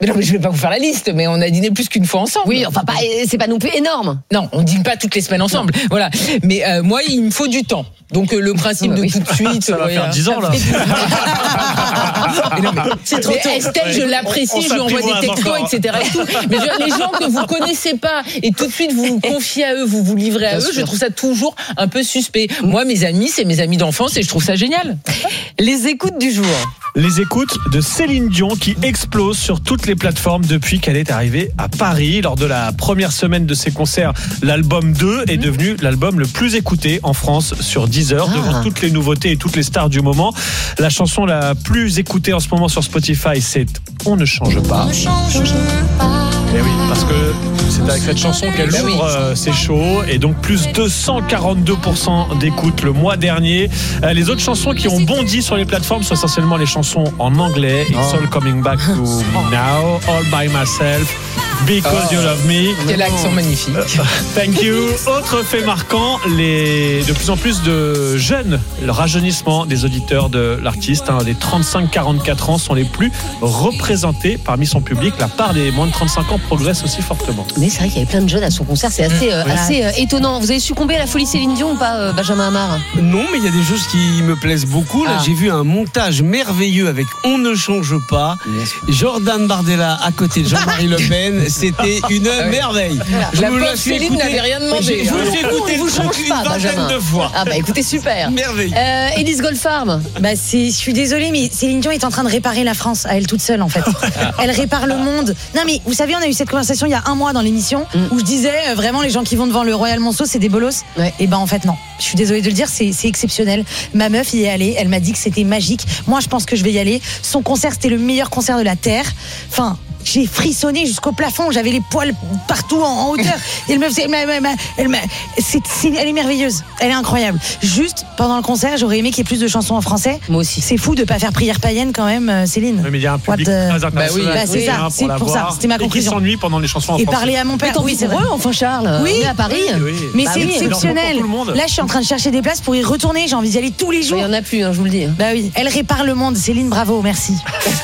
Mais non, mais je vais pas vous faire la liste, mais on a dîné plus qu'une fois ensemble. Oui, enfin, c'est pas non plus énorme. Non, on dîne pas toutes les semaines ensemble. Non. Voilà. Mais moi, il me faut du temps. Donc le principe de tout de suite. Ça va faire 10 ans là. C'est trop tôt. Estelle, je l'apprécie, je lui envoie des textos, etc. Et tout. Mais je veux dire, les gens que vous connaissez pas et tout de suite vous confiez à eux, vous vous livrez à eux, je trouve ça toujours un peu suspect. Moi, mes amis, c'est mes amis d'enfance et je trouve ça génial. Les écoutes du jour. Les écoutes de Céline Dion qui explosent sur toutes les plateformes depuis qu'elle est arrivée à Paris. Lors de la première semaine de ses concerts, l'album 2 est devenu l'album le plus écouté en France sur Deezer, devant toutes les nouveautés et toutes les stars du moment. La chanson la plus écoutée en ce moment sur Spotify, c'est On ne change pas. Ne change pas. Et oui, parce que c'est avec cette chanson qu'elle ouvre ses shows, et donc plus 242% d'écoute le mois dernier. Les autres chansons qui ont bondi sur les plateformes sont essentiellement les chansons en anglais. It's all coming back to me now, all by myself, because you love me. Quel accent magnifique. Thank you. Autre fait marquant, de plus en plus de jeunes, le rajeunissement des auditeurs de l'artiste. Les 35-44 ans sont les plus représentés parmi son public. La part des moins de 35 ans progresse aussi fortement. Mais c'est vrai qu'il y avait plein de jeunes à son concert, c'est assez étonnant. Vous avez succombé à la folie Céline Dion ou pas, Benjamin Amar ? Non, mais il y a des choses qui me plaisent beaucoup. Là, j'ai vu un montage merveilleux avec On ne change pas. Jordan Bardella à côté de Jean-Marie Le Pen. C'était une merveille. La pauvre Céline n'avait rien demandé. Je vous ai écouté vous change une pas, vingtaine Benjamin. de fois. Ah bah écoutez, super. Merveille. Élise Goldfarb. Je suis désolée, mais Céline Dion est en train de réparer la France à elle toute seule, en fait. Elle répare le monde. Non, mais vous savez, on a eu cette conversation il y a un mois dans l'émission où je disais vraiment les gens qui vont devant le Royal Monceau, c'est des bolos. Ouais. Et ben en fait non. Je suis désolée de le dire, c'est exceptionnel. Ma meuf y est allée, elle m'a dit que c'était magique. Moi, je pense que je vais y aller. Son concert, c'était le meilleur concert de la terre. Enfin, j'ai frissonné jusqu'au plafond, j'avais les poils partout en hauteur. Et elle est merveilleuse, elle est incroyable. Juste pendant le concert, j'aurais aimé qu'il y ait plus de chansons en français. Moi aussi. C'est fou de pas faire prière païenne quand même, Céline. Oui, mais il y a un public très international. C'est ça, c'est pour ça. C'était ma conclusion. Et qui s'ennuie pendant les chansons en Et français. parler à mon père. Oui, c'est vrai, enfin Charles. Oui. On est à Paris. Oui. Mais Bah c'est oui, exceptionnel. tout le monde. Là, je suis en train de chercher des places pour y retourner. J'ai envie d'y aller tous les jours. Il y en a plus, je vous le dis. Bah oui, elle répare le monde. Céline, bravo, merci.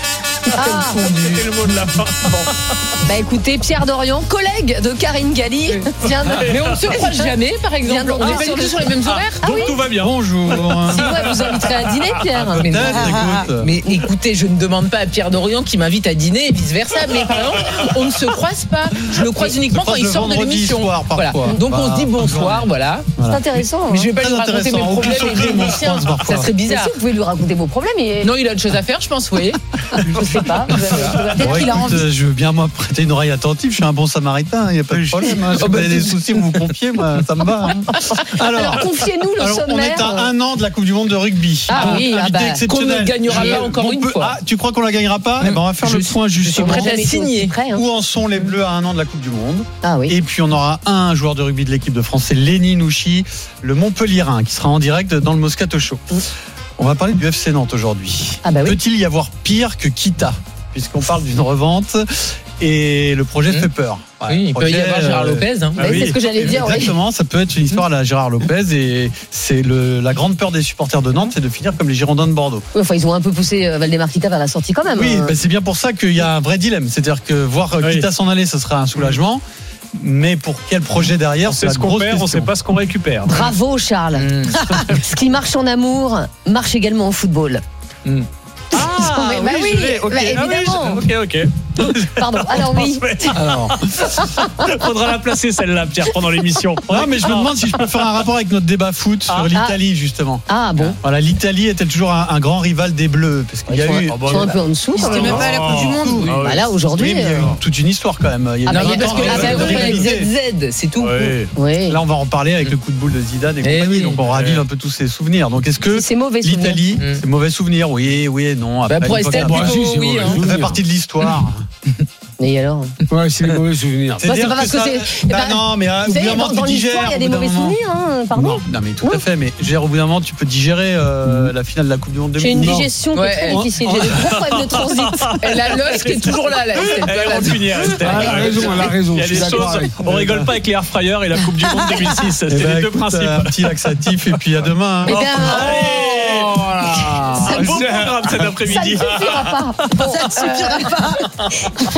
C'était le mot de la fin. Bah écoutez, Pierre Dorian, collègue de Karine Galli, vient de... Mais on ne se croise jamais, par exemple. On n'est pas du tout sur les mêmes horaires. Donc tout va bien. Bonjour. Sinon, elle vous inviterait à dîner, Pierre. Mais, non. Écoute. Mais écoutez, je ne demande pas à Pierre Dorian qui m'invite à dîner et vice-versa. Mais par exemple, on ne se croise pas. Je le croise uniquement quand il sort de l'émission. Soir, voilà. Donc on se dit bonsoir, voilà. C'est intéressant. Mais je ne vais pas Très lui raconter mes intéressant. problèmes Aucune et les surprise, musiciens. on se croise Ça serait Mais bizarre. si, vous pouvez lui raconter vos problèmes. Et... Non, il a autre chose à faire, je pense, vous voyez. Je sais pas. Peut-être qu'il a Écoute, envie. je veux bien moi prêter une oreille attentive. Je suis un bon samaritain, il n'y a pas de problème. Si vous avez des soucis, vous vous confiez, moi, ça me va. Alors, confiez-nous le on sommaire. est à un an de la Coupe du Monde de rugby. Ah oui, Invité qu'on exceptionnel. ne gagnera pas encore une fois. Ah, tu crois qu'on la gagnera pas? Eh ben, on va faire le point suis justement. prête à signer. Où en sont les Bleus à un an de la Coupe du Monde? Ah oui. Et puis on aura un joueur de rugby de l'équipe de France, c'est Lenny Nouchi, le Montpellierin, qui sera en direct dans le Moscato Show. On va parler du FC Nantes aujourd'hui. Ah bah oui. Peut-il y avoir pire que Kita, puisqu'on parle d'une revente et le projet fait peur. Ouais, Oui, il peut y projet, avoir Gérard Lopez. Hein. Bah oui, c'est ce que j'allais dire, oui. Exactement, ça peut être une histoire à la Gérard Lopez et c'est la grande peur des supporters de Nantes, c'est de finir comme les Girondins de Bordeaux. Oui, enfin, ils ont un peu poussé Valdemar Kita vers la sortie quand même. Oui, bah, c'est bien pour ça qu'il y a un vrai dilemme. C'est-à-dire que voir Kita s'en aller, ce sera un soulagement. Mais pour quel projet derrière, On c'est sait la ce qu'on grosse perd, on question. sait pas ce qu'on récupère. Bravo, Charles. Ce qui marche en amour marche également au football. Ah, Bah oui, je l'ai. Ok. bah, évidemment. Ok. Pardon. Alors oui. Alors, Faudra la placer celle-là, Pierre, pendant l'émission. non, mais je me demande si je peux faire un rapport avec notre débat foot sur l'Italie, justement. Ah bon. Voilà, l'Italie est-elle toujours un grand rival des Bleus? Parce qu'il y a eu. Ils sont un peu en dessous. Ils quand étaient même. même pas à la Coupe du Monde. Bah là aujourd'hui. Oui, mais il y a eu toute une histoire quand même. Il y a eu Ah, une bah, Parce que Ah, la bah, Coupe avec rivalité. ZZ, c'est tout. Oui. Là, on va en parler avec le coup de boule de Zidane et Eh compagnie. oui. Donc, on ravive un peu tous ces souvenirs. Donc, est-ce que C'est mauvais souvenir. l'Italie, c'est mauvais souvenir? Oui et non. Bah, Après, pour une fois Estelle, qu'on- plutôt oui. Hein. Ça fait partie de l'histoire. Et alors? Ouais, c'est les mauvais souvenirs. c'est pas parce que c'est. Bah non, mais au Vous bout savez, d'un moment, dans tu l'histoire, digères. il y a des au bout d'un mauvais moment. souvenirs, hein, pardon. Non, mais tout à fait. Mais je veux dire, au bout d'un moment, tu peux digérer la finale de la Coupe du Monde J'ai une 2010. digestion qui est Ouais, très difficile. J'ai des gros problèmes de transit. Et la loge qui est toujours là, Estelle. Elle va finir, Estelle. Elle a raison. Il y a Je suis des d'accord choses. avec. On rigole pas avec les air fryers et la Coupe du Monde 2006. C'était Eh ben, les deux écoute, principes. un petit laxatif et puis à demain. Eh Hein. bien, Un beau programme cet ça ne après-midi. suffira pas. Ça ne suffira pas.